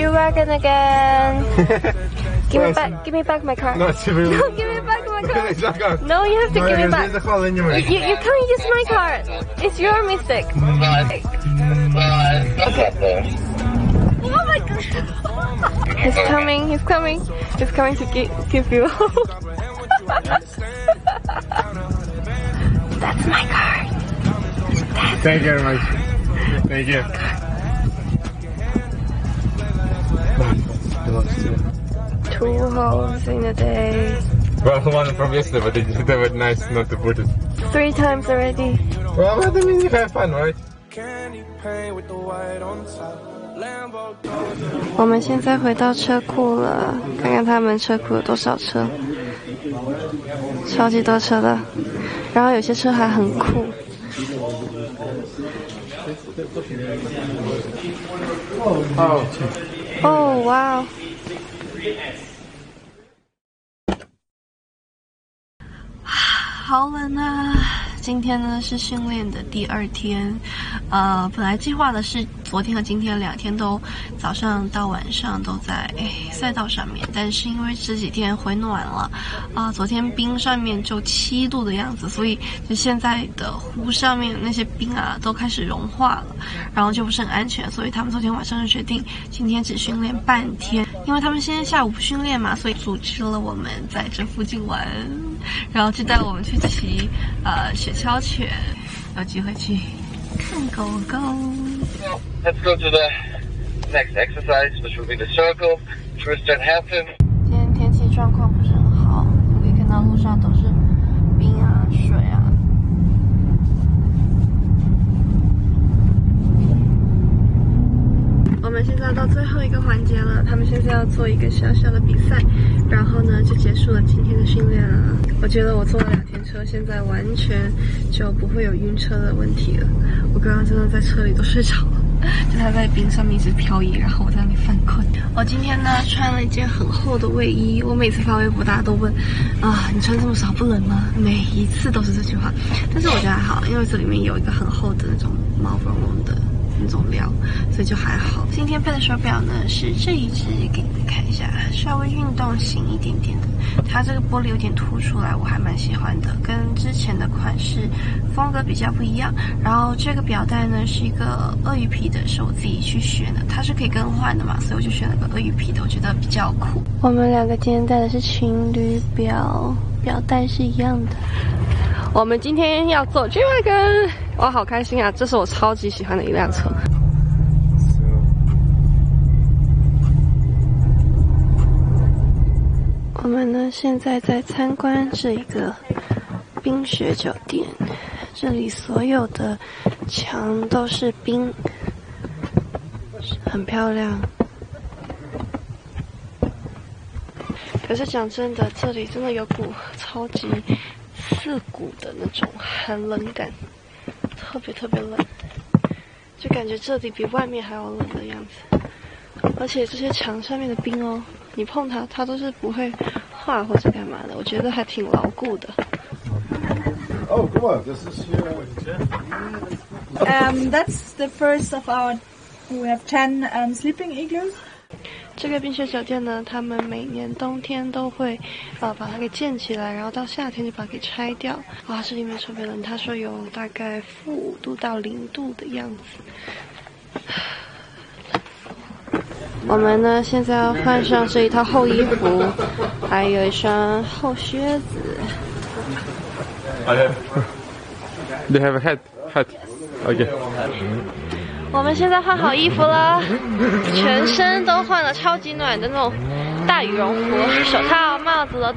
G-Wagon again. Give me back my car. No, give me back my car. No, you have to give me back. You can't use my car. It's your mistake. Okay. Oh my god. He's coming to give you. That's my car. Thank you very much. Thank you. Two holes in a day. Well, one from yesterday, but they were nice not to put it. 3 times already. Well, I mean, you have fun, right? 我们现在回到车库了，看看他们车库有多少车，超级多车的，然后有些车还很酷。哦，哇哦！好冷啊！今天呢是训练的第2天，本来计划的是昨天和今天2天都早上到晚上都在赛道上面，但是因为这几天回暖了，昨天冰上面就7度的样子，所以就现在的湖上面那些冰啊都开始融化了，然后就不是很安全，所以他们昨天晚上就决定今天只训练半天，因为他们今天下午不训练嘛，所以组织了我们在这附近玩，然后就带我们去骑雪橇犬，有机会去看狗狗。 Let's go to the next exercise, which will be the circle. Twist and happen. 今天天气状况不是很好，你可以看到路上都是冰啊、水啊。我们现在到最后一个环节了，他们现在要做一个小小的比赛，然后呢就结束了今天的训练了。我觉得我坐了2天车，现在完全就不会有晕车的问题了。我刚刚真的在车里都睡着了，就它在冰上面一直漂移，然后我在那里犯困。我今天呢穿了一件很厚的卫衣，我每次发微博大家都问你穿这么少不冷吗？每一次都是这句话，但是我觉得还好，因为这里面有一个很厚的那种毛茸茸的那种料，所以就还好。今天配的手表呢是这一只，给你们看一下，稍微运动型一点点的，它这个玻璃有点凸出来，我还蛮喜欢的，跟之前的款式风格比较不一样。然后这个表带呢是一个鳄鱼皮的，是我自己去选的，它是可以更换的嘛，所以我就选了个鳄鱼皮的，我觉得比较酷。我们2个今天戴的是情侣表，表带是一样的。我们今天要做 G-Wagon， 哇，好开心啊！这是我超级喜欢的一辆车。我们呢现在在参观这一个冰雪酒店，这里所有的墙都是冰，很漂亮。可是讲真的，这里真的有股超级刺骨的那种寒冷感，特别特别冷，就感觉这里比外面还要冷的样子。而且这些墙上面的冰哦，你碰它，它都是不会化或者干嘛的，我觉得还挺牢固的。 Oh, come on, this is here. That's the first of our. We have 10 sleeping igloos. 这个冰雪酒店呢，他们每年冬天都会把它给建起来，然后到夏天就把它给拆掉。哇，这里面特别冷，他说有大概-5度到0度的样子。我们呢现在要换上这一套厚衣服，还有一双厚靴子。 They have a hat. Okay. 我们现在换好衣服了，全身都换了超级暖的那种大羽绒服，手套、帽子都